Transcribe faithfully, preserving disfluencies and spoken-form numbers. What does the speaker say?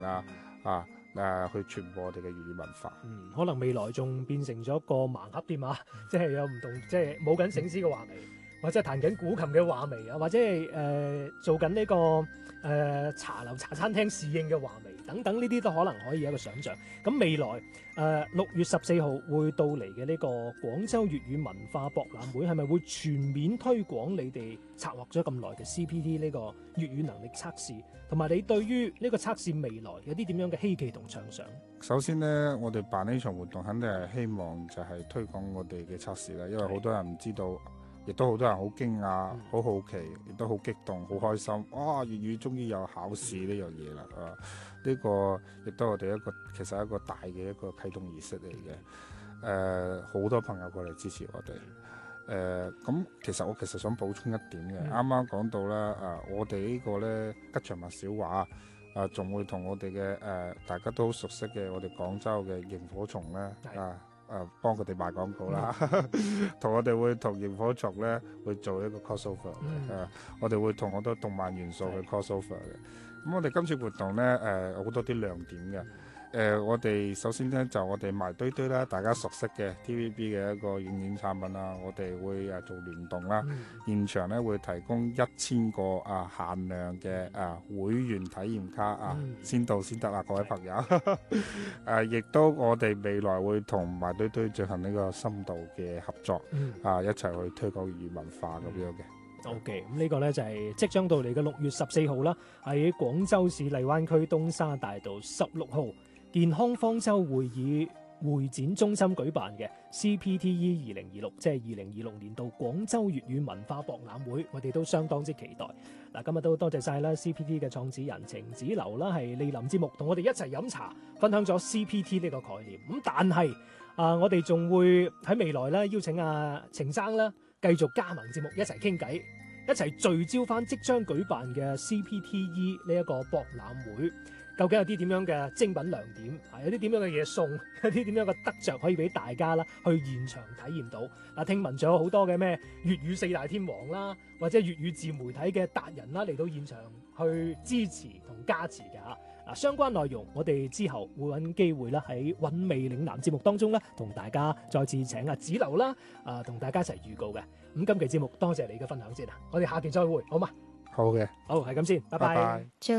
啦啊誒去傳播我哋嘅粵語文化。 嗯，可能未來仲變成咗個盲盒添啊，即係有唔同，即係舞緊醒獅嘅畫眉，或者係彈緊古琴嘅畫眉啊，或者係誒、呃、做緊呢、這個誒、呃、茶樓茶餐廳侍應嘅畫眉等等，呢啲都可能可以有一個想像。咁未來誒六、呃、月十四號會到嚟嘅呢個廣州粵語文化博覽會，係咪會全面推廣你哋策劃咗咁耐嘅 C P T 呢個粵語能力測試？同埋你對於呢個測試未來有啲點樣嘅希冀同暢想？ 首先呢，我哋辦呢場活動肯定係希望就係推廣我哋嘅測試啦，因為好多人唔知道。亦都好多人好驚訝、好、嗯、好奇，亦都好激動、好開心。哇！粵語終於有考試呢樣嘢啦！啊，呢、這個亦都我哋一個其實一個大嘅一個啟動儀式嚟嘅。誒、呃，好多朋友過嚟支持我哋。誒、呃，咁其實我其實想補充一點嘅，啱啱講到啦，啊，我哋呢個咧吉祥物小畫啊，仲會同我哋嘅誒大家都好熟悉嘅我哋廣州嘅螢火蟲咧啊。誒幫佢哋賣廣告啦，同、嗯、我哋會同螢火蟲咧會做一個 crossover 嘅、嗯啊，我哋會同好多動漫元素去 crossover 嘅。咁我哋今次活動咧誒好多啲亮點嘅。誒、呃，我哋首先咧就我哋埋堆堆啦，大家熟悉嘅 T V B 嘅一個軟件產品啦，我哋會誒做聯動啦、嗯，現場咧會提供一千個啊限量嘅啊會員體驗卡啊、嗯，先到先得啊，各位朋友。誒、啊，亦都我哋未來會同埋堆堆進行呢個深度嘅合作，嗯、啊，一齊去推廣粵語文化咁樣嘅。 OK，咁呢個呢就係即將到嚟嘅六月十四號啦，喺廣州市荔灣區東沙大道十六號。健康方舟會議會展中心舉辦嘅 C P T E 二零二六，即係二零二六年度廣州粵語文化博覽會，我哋都相當之期待。嗱，今日都多謝晒啦 C P T 嘅創始人程子流啦，係蒞臨節目同我哋一齊飲茶，分享咗 C P T 呢個概念。咁但係啊，我哋仲會喺未來咧邀請阿程生啦，繼續加盟節目，一齊傾偈，一齊聚焦翻即將舉辦嘅 C P T E 呢一個博覽會。究竟有啲點樣嘅精品亮點，有啲點樣嘅嘢送，有啲點樣嘅得着可以俾大家啦，去現場體驗到。嗱，聽聞仲有好多嘅咩粵語四大天王啦，或者粵語自媒體嘅達人啦嚟到現場去支持同加持嘅嚇。嗱，相關內容我哋之後會揾機會啦，喺韻味嶺南節目當中咧，同大家再次請阿子流啦，啊，同大家一齊預告嘅。咁今期節目多謝你嘅分享先啊，我哋下期再會，好嘛？ 好嘅， 好係咁先，拜拜。拜拜。